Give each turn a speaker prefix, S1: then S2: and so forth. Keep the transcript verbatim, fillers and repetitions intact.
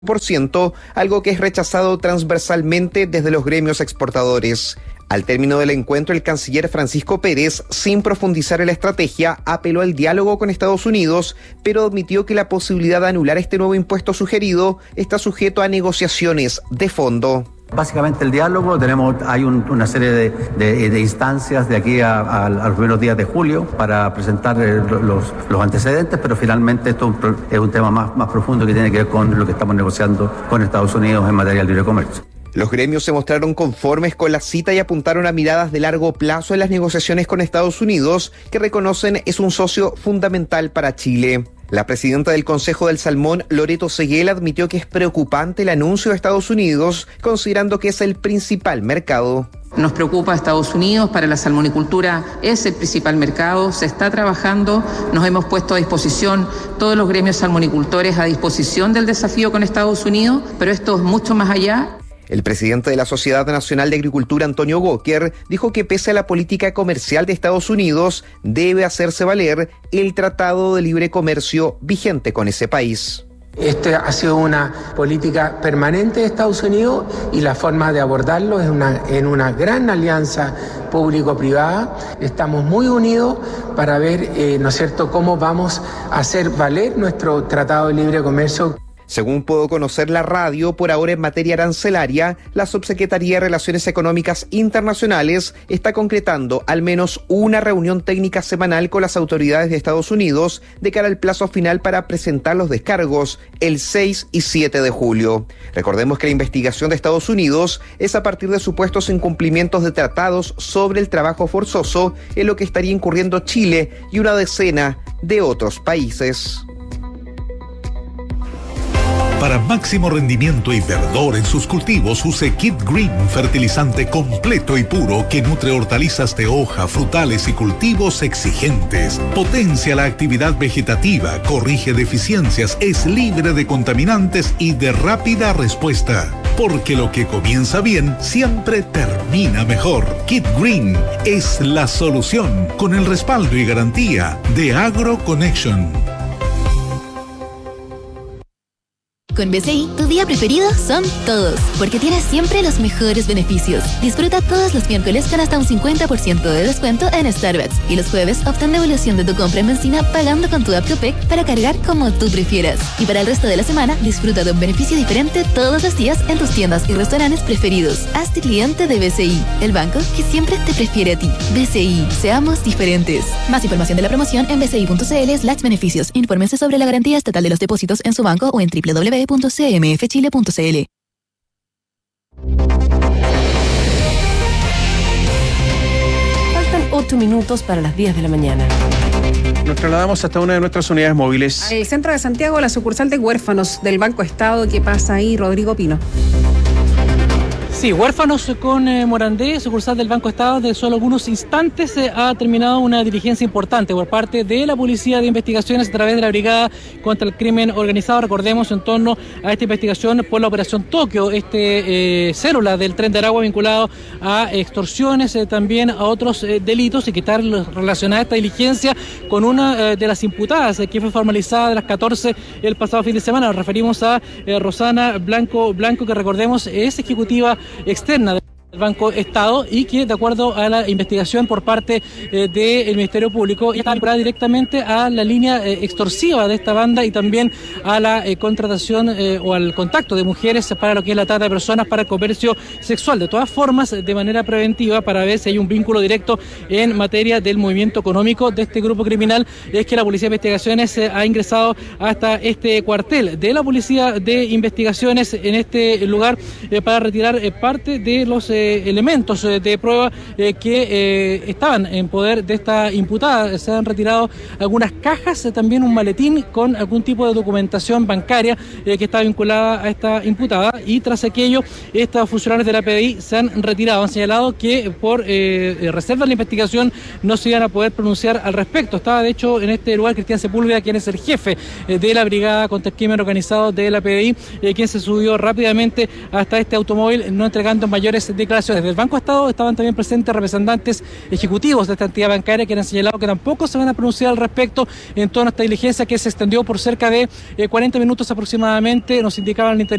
S1: por ciento, algo que es rechazado transversalmente desde los gremios exportadores. Al término del encuentro, el canciller Francisco Pérez, sin profundizar en la estrategia, apeló al diálogo con Estados Unidos, pero admitió que la posibilidad de anular este nuevo impuesto sugerido está sujeto a negociaciones de fondo.
S2: Básicamente el diálogo, tenemos, hay un, una serie de, de, de instancias de aquí a, a, a los primeros días de julio para presentar eh, los, los antecedentes, pero finalmente esto es un, es un tema más, más profundo que tiene que ver con lo que estamos negociando con Estados Unidos en materia de libre comercio.
S1: Los gremios se mostraron conformes con la cita y apuntaron a miradas de largo plazo en las negociaciones con Estados Unidos, que reconocen es un socio fundamental para Chile. La presidenta del Consejo del Salmón, Loreto Seguel, admitió que es preocupante el anuncio de Estados Unidos, considerando que es el principal mercado.
S3: Nos preocupa Estados Unidos, para la salmonicultura es el principal mercado, se está trabajando, nos hemos puesto a disposición, todos los gremios salmonicultores a disposición del desafío con Estados Unidos, pero esto es mucho más allá.
S1: El presidente de la Sociedad Nacional de Agricultura, Antonio Goker, dijo que pese a la política comercial de Estados Unidos, debe hacerse valer el Tratado de Libre Comercio vigente con ese país.
S4: Esta ha sido una política permanente de Estados Unidos y la forma de abordarlo es una, en una gran alianza público-privada. Estamos muy unidos para ver, eh, ¿no es cierto?, cómo vamos a hacer valer nuestro Tratado de Libre Comercio.
S1: Según pudo conocer la radio, por ahora en materia arancelaria, la Subsecretaría de Relaciones Económicas Internacionales está concretando al menos una reunión técnica semanal con las autoridades de Estados Unidos de cara al plazo final para presentar los descargos el seis y siete de julio. Recordemos que la investigación de Estados Unidos es a partir de supuestos incumplimientos de tratados sobre el trabajo forzoso, en lo que estaría incurriendo Chile y una decena de otros países.
S5: Para máximo rendimiento y verdor en sus cultivos, use Kit Green, fertilizante completo y puro que nutre hortalizas de hoja, frutales y cultivos exigentes. Potencia la actividad vegetativa, corrige deficiencias, es libre de contaminantes y de rápida respuesta. Porque lo que comienza bien siempre termina mejor. Kit Green es la solución, con el respaldo y garantía de AgroConnection.
S6: Con B C I, tu día preferido son todos, porque tienes siempre los mejores beneficios. Disfruta todos los miércoles con hasta un cincuenta por ciento de descuento en Starbucks y los jueves obtén devolución de tu compra en benzina pagando con tu app Copec para cargar como tú prefieras. Y para el resto de la semana, disfruta de un beneficio diferente todos los días en tus tiendas y restaurantes preferidos. Hazte cliente de B C I, el banco que siempre te prefiere a ti. B C I, seamos diferentes. Más información de la promoción en bci.cl slash beneficios. Infórmense sobre la garantía estatal de los depósitos en su banco o en doble u doble u doble u punto c m f chile punto c l.
S7: Faltan ocho minutos para las diez de la mañana.
S8: Nos trasladamos hasta una de nuestras unidades móviles.
S7: Al centro de Santiago, la sucursal de huérfanos del Banco Estado. ¿Qué pasa ahí, Rodrigo Pino?
S9: Sí, huérfanos con eh, Morandé, sucursal del Banco Estado, de solo algunos instantes eh, ha terminado una diligencia importante por parte de la Policía de Investigaciones a través de la Brigada contra el Crimen Organizado. Recordemos en torno a esta investigación por la Operación Tokio, este eh, célula del Tren de Aragua vinculado a extorsiones, eh, también a otros eh, delitos, y que está relacionada esta diligencia con una eh, de las imputadas eh, que fue formalizada de las catorce el pasado fin de semana. Nos referimos a eh, Rosana Blanco Blanco, que recordemos es ejecutiva externa del Banco Estado y que, de acuerdo a la investigación por parte eh, del Ministerio Público, está vinculada directamente a la línea eh, extorsiva de esta banda y también a la eh, contratación eh, o al contacto de mujeres para lo que es la trata de personas para el comercio sexual. De todas formas, de manera preventiva, para ver si hay un vínculo directo en materia del movimiento económico de este grupo criminal, es que la Policía de Investigaciones eh, ha ingresado hasta este cuartel de la Policía de Investigaciones en este lugar eh, para retirar eh, parte de los eh, elementos de prueba eh, que eh, estaban en poder de esta imputada. Se han retirado algunas cajas, eh, también un maletín con algún tipo de documentación bancaria eh, que está vinculada a esta imputada, y tras aquello estos funcionarios de la P D I se han retirado, han señalado que por eh, reserva de la investigación no se iban a poder pronunciar al respecto. Estaba de hecho en este lugar Cristian Sepúlveda, quien es el jefe eh, de la Brigada contra el Crimen Organizado de la P D I, eh, quien se subió rápidamente hasta este automóvil, no entregando mayores declaraciones declaraciones del Banco Estado estaban también presentes representantes ejecutivos de esta entidad bancaria que han señalado que tampoco se van a pronunciar al respecto en toda esta diligencia que se extendió por cerca de eh, cuarenta minutos aproximadamente. Nos indicaban al interior